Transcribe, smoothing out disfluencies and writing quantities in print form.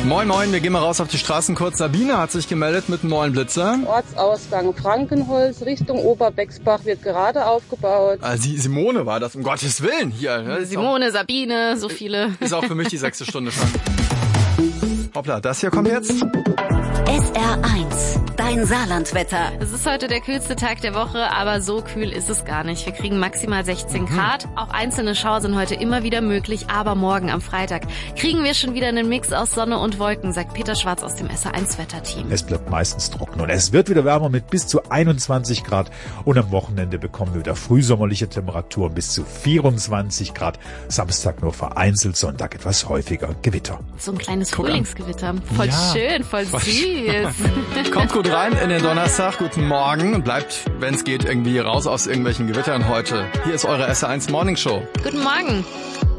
Moin, moin, wir gehen mal raus auf die Straßen kurz. Sabine hat sich gemeldet mit einem neuen Blitzer. Ortsausgang Frankenholz, Richtung Oberbexbach wird gerade aufgebaut. Simone war das, um Gottes Willen. Hier, Simone, Sabine, so viele. Ist auch für mich die 6. Stunde schon. Hoppla, das hier kommt jetzt. SR1, dein Saarlandwetter. Es ist heute der kühlste Tag der Woche, aber so kühl ist es gar nicht. Wir kriegen maximal 16 Grad. Auch einzelne Schauer sind heute immer wieder möglich, aber morgen am Freitag kriegen wir schon wieder einen Mix aus Sonne und Wolken, sagt Peter Schwarz aus dem SR1-Wetterteam. Es bleibt meistens trocken und es wird wieder wärmer mit bis zu 21 Grad. Und am Wochenende bekommen wir wieder frühsommerliche Temperaturen bis zu 24 Grad. Samstag nur vereinzelt, Sonntag etwas häufiger Gewitter. So ein kleines Frühlingsgewitter. Voll schön, voll süß. Kommt gut rein in den Donnerstag. Guten Morgen und bleibt, wenn es geht, irgendwie raus aus irgendwelchen Gewittern heute. Hier ist eure SR1 Morning Show. Guten Morgen.